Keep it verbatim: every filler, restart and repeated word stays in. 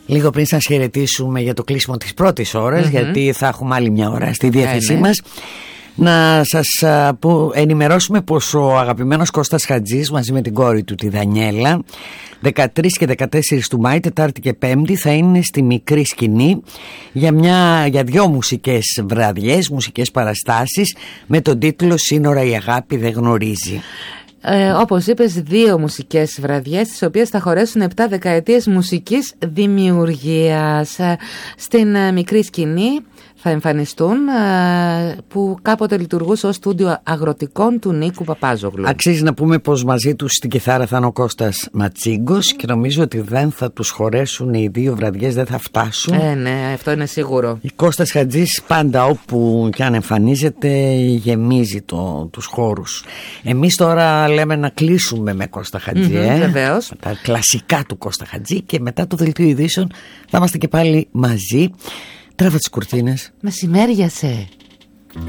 Λίγο πριν σας χαιρετήσουμε για το κλείσιμο της πρώτης ώρας, mm-hmm. γιατί θα έχουμε άλλη μια ώρα στη διάθεσή yeah, μας, να σας α, που, ενημερώσουμε πως ο αγαπημένος Κώστας Χατζής μαζί με την κόρη του τη Δανιέλα δεκατρείς και δεκατέσσερις του Μάη, Τετάρτη και Πέμπτη, θα είναι στη Μικρή Σκηνή για, μια, για δυο μουσικές βραδιές, μουσικές παραστάσεις με τον τίτλο «Σύνορα η αγάπη δεν γνωρίζει». Ε, όπως είπες, δύο μουσικές βραδιές, τις οποίες θα χωρέσουν επτά δεκαετίες μουσικής δημιουργίας. Στην ε, Μικρή Σκηνή θα εμφανιστούν, ε, που κάποτε λειτουργούσε ως στούντιο αγροτικών του Νίκου Παπάζογλου. Αξίζει να πούμε πως μαζί τους στην κιθάρα θα είναι ο Κώστας Ματσίγκος και νομίζω ότι δεν θα τους χωρέσουν οι δύο βραδιές, δεν θα φτάσουν. Ε, ναι, αυτό είναι σίγουρο. Ο Κώστας Χατζής πάντα όπου κι αν εμφανίζεται γεμίζει το, τους χώρους. Εμείς τώρα λέμε να κλείσουμε με Κώστα Χατζή, mm-hmm, ε? Βεβαίως. Τα κλασικά του Κώστα Χατζή, και μετά το δελτίο ειδήσεων θα είμαστε και πάλι μαζί. Τράβα τις κουρτίνες. Μεσημέριασε.